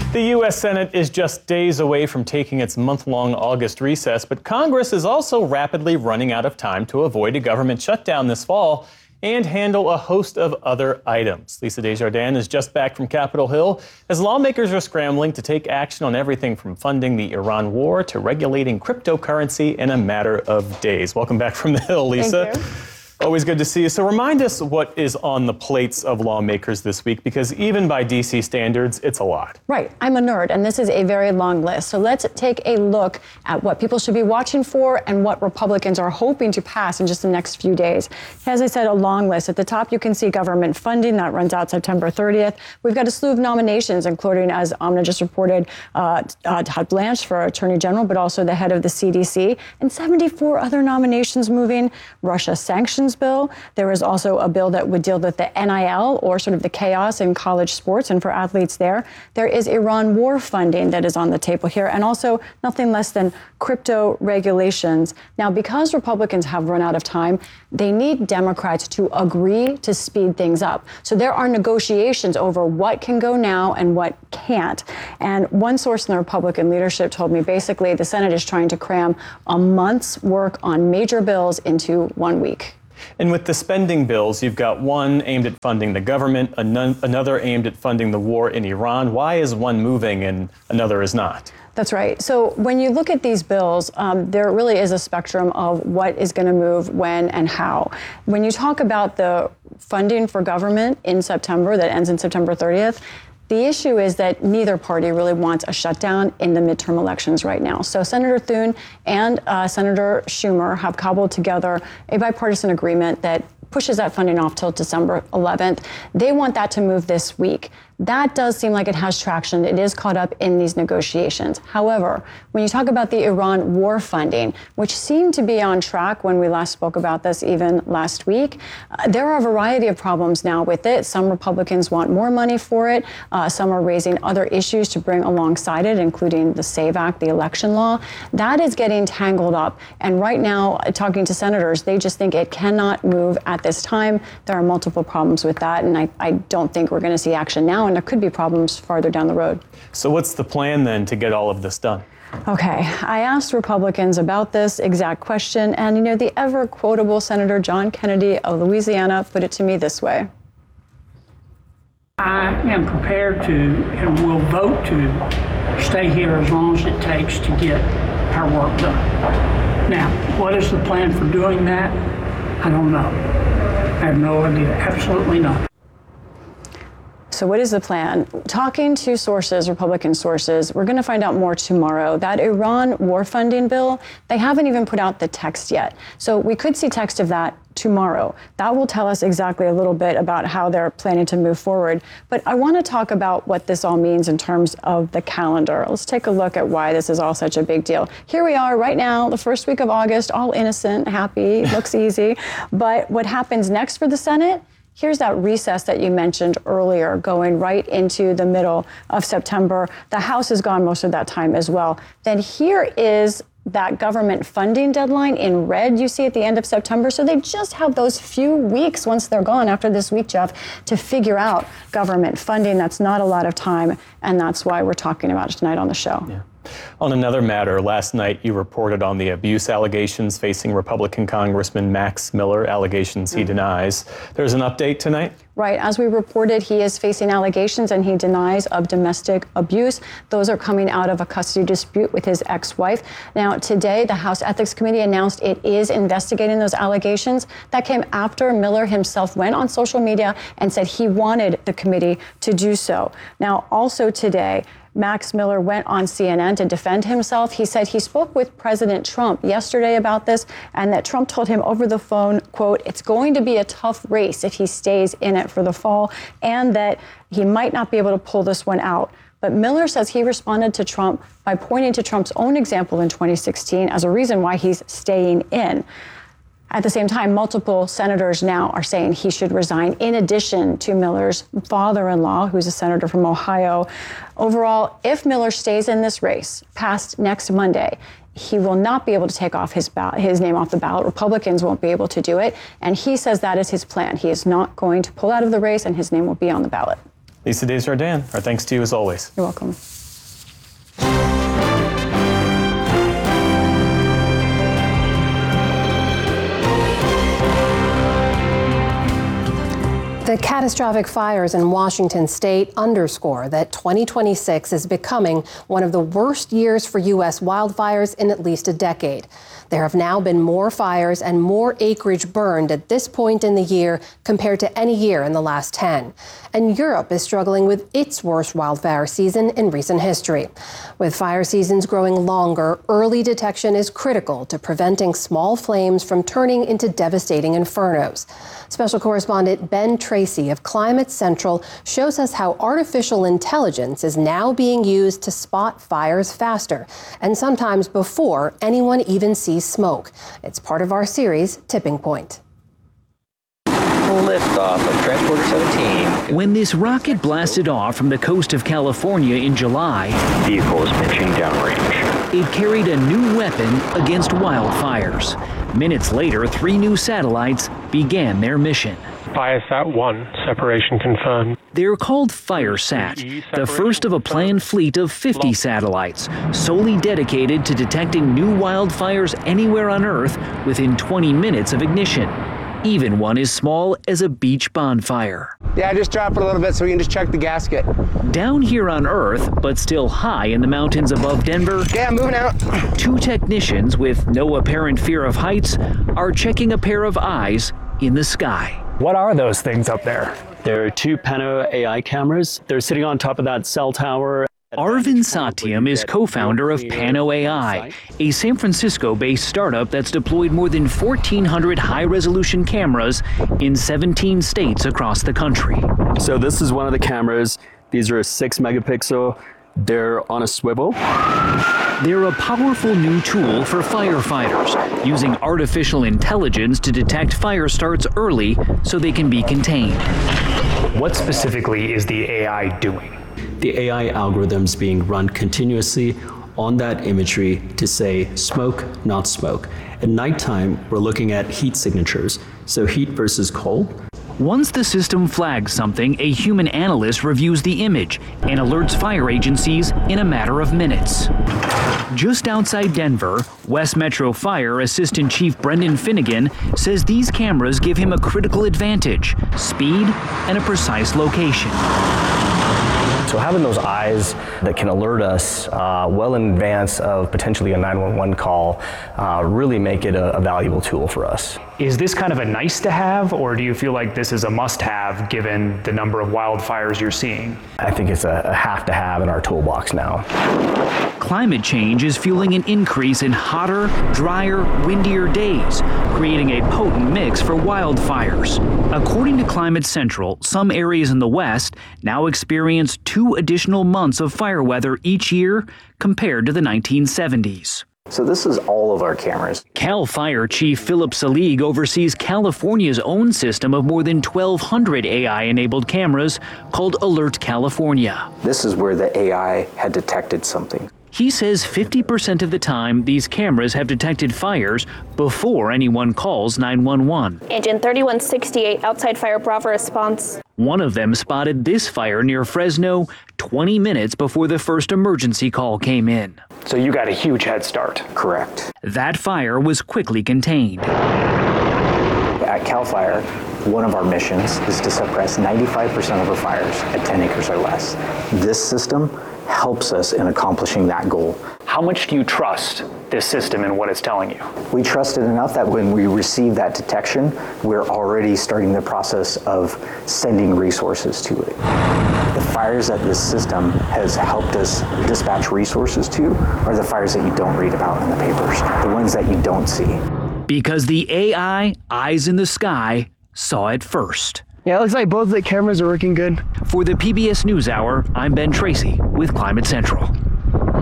The U.S. Senate is just days away from taking its month-long August recess, but Congress is also rapidly running out of time to avoid a government shutdown this fall and handle a host of other items. Lisa Desjardins is just back from Capitol Hill as lawmakers are scrambling to take action on everything from funding the Iran war to regulating cryptocurrency in a matter of days. Welcome back from the Hill, Lisa. Thank you. Always good to see you. So remind us what is on the plates of lawmakers this week, because even by DC standards, it's a lot. Right. I'm a nerd, and this is a very long list. So let's take a look at what people should be watching for and what Republicans are hoping to pass in just the next few days. As I said, a long list. At the top, you can see government funding. That runs out September 30th. We've got a slew of nominations, including, as Amna just reported, Todd Blanche for Attorney General, but also the head of the CDC, and 74 other nominations moving. Russia sanctions bill. There is also a bill that would deal with the NIL, or sort of the chaos in college sports and for athletes there. There is Iran war funding that is on the table here, and also nothing less than crypto regulations. Now, because Republicans have run out of time, they need Democrats to agree to speed things up. So there are negotiations over what can go now and what can't. And one source in the Republican leadership told me basically the Senate is trying to cram a month's work on major bills into 1 week. And with the spending bills, you've got one aimed at funding the government, another aimed at funding the war in Iran. Why is one moving and another is not? That's right. So when you look at these bills, there really is a spectrum of what is going to move when and how. When you talk about the funding for government in September that ends in September 30th, the issue is that neither party really wants a shutdown in the midterm elections right now. So Senator Thune and Senator Schumer have cobbled together a bipartisan agreement that pushes that funding off till December 11th. They want that to move this week. That does seem like it has traction. It is caught up in these negotiations. However, when you talk about the Iran war funding, which seemed to be on track when we last spoke about this even last week, there are a variety of problems now with it. Some Republicans want more money for it. Some are raising other issues to bring alongside it, including the SAVE Act, the election law. That is getting tangled up. And right now, talking to senators, they just think it cannot move at this time. There are multiple problems with that, and I don't think we're going to see action now. And there could be problems farther down the road. So what's the plan then to get all of this done? Okay, I asked Republicans about this exact question, and the ever quotable Senator John Kennedy of Louisiana put it to me this way. I am prepared to and will vote to stay here as long as it takes to get our work done. Now, what is the plan for doing that? I don't know. I have no idea, absolutely none. So what is the plan? Talking to sources, Republican sources, we're going to find out more tomorrow. That Iran war funding bill, they haven't even put out the text yet. So we could see text of that tomorrow. That will tell us exactly a little bit about how they're planning to move forward. But I want to talk about what this all means in terms of the calendar. Let's take a look at why this is all such a big deal. Here we are right now, the first week of August, all innocent, happy, looks easy. But what happens next for the Senate? Here's that recess that you mentioned earlier, going right into the middle of September. The House is gone most of that time as well. Then here is that government funding deadline in red you see at the end of September. So they just have those few weeks once they're gone after this week, Jeff, to figure out government funding. That's not a lot of time, and that's why we're talking about it tonight on the show. Yeah. On another matter, last night you reported on the abuse allegations facing Republican Congressman Max Miller, allegations he denies. There's an update tonight? Right. As we reported, he is facing allegations and he denies of domestic abuse. Those are coming out of a custody dispute with his ex-wife. Now, today, the House Ethics Committee announced it is investigating those allegations. That came after Miller himself went on social media and said he wanted the committee to do so. Now, also today, Max Miller went on CNN to defend himself. He said he spoke with President Trump yesterday about this, and that Trump told him over the phone, quote, it's going to be a tough race if he stays in it for the fall, and that he might not be able to pull this one out. But Miller says he responded to Trump by pointing to Trump's own example in 2016 as a reason why he's staying in. At the same time, multiple senators now are saying he should resign, in addition to Miller's father-in-law, who's a senator from Ohio. Overall, if Miller stays in this race past next Monday, he will not be able to take off his name off the ballot. Republicans won't be able to do it. And he says that is his plan. He is not going to pull out of the race, and his name will be on the ballot. Lisa Desjardins, our thanks to you as always. You're welcome. The catastrophic fires in Washington state underscore that 2026 is becoming one of the worst years for U.S. wildfires in at least a decade. There have now been more fires and more acreage burned at this point in the year compared to any year in the last 10. And Europe is struggling with its worst wildfire season in recent history. With fire seasons growing longer, early detection is critical to preventing small flames from turning into devastating infernos. Special correspondent Ben Tracy of Climate Central shows us how artificial intelligence is now being used to spot fires faster, and sometimes before anyone even sees smoke. It's part of our series, Tipping Point. Liftoff of Transporter 17. When this rocket blasted off from the coast of California in July, Vehicles pitching downrange. it carried a new weapon against wildfires. Minutes later, 3 new satellites began their mission. Biosat-1, separation confirmed. They're called FireSat, the first of a planned fleet of 50 satellites, solely dedicated to detecting new wildfires anywhere on Earth within 20 minutes of ignition. Even one as small as a beach bonfire. Yeah, just drop it a little bit so we can just check the gasket. Down here on Earth, but still high in the mountains above Denver, Yeah, I'm moving out. 2 technicians with no apparent fear of heights are checking a pair of eyes in the sky. What are those things up there? There are 2 Pano AI cameras. They're sitting on top of that cell tower. Arvind Satyam is co-founder of Pano AI, a San Francisco-based startup that's deployed more than 1,400 high-resolution cameras in 17 states across the country. So this is one of the cameras. These are 6 megapixel. They're on a swivel. They're a powerful new tool for firefighters, using artificial intelligence to detect fire starts early so they can be contained. What specifically is the AI doing? The AI algorithms being run continuously on that imagery to say smoke, not smoke. At nighttime, we're looking at heat signatures, so heat versus cold. Once the system flags something, a human analyst reviews the image and alerts fire agencies in a matter of minutes. Just outside Denver, West Metro Fire Assistant Chief Brendan Finnegan says these cameras give him a critical advantage: speed and a precise location. So having those eyes that can alert us well in advance of potentially a 911 call really make it a valuable tool for us. Is this kind of a nice to have, or do you feel like this is a must have given the number of wildfires you're seeing? I think it's a have to have in our toolbox now. Climate change is fueling an increase in hotter, drier, windier days, creating a potent mix for wildfires. According to Climate Central, some areas in the West now experience 2 additional months of fire weather each year compared to the 1970s. So this is all of our cameras. CAL FIRE Chief Philip Salig oversees California's own system of more than 1,200 AI-enabled cameras called Alert California. This is where the AI had detected something. He says 50% of the time these cameras have detected fires before anyone calls 911. Engine 3168 outside Fire Bravo response. One of them spotted this fire near Fresno 20 minutes before the first emergency call came in. So you got a huge head start. Correct. That fire was quickly contained. At CAL FIRE, one of our missions is to suppress 95% of our fires at 10 acres or less. This system helps us in accomplishing that goal. How much do you trust this system and what it's telling you? We trust it enough that when we receive that detection, we're already starting the process of sending resources to it. The fires that this system has helped us dispatch resources to are the fires that you don't read about in the papers, the ones that you don't see. Because the AI, eyes in the sky, saw it first. Yeah, it looks like both the cameras are working good. For the PBS NewsHour, I'm Ben Tracy with Climate Central.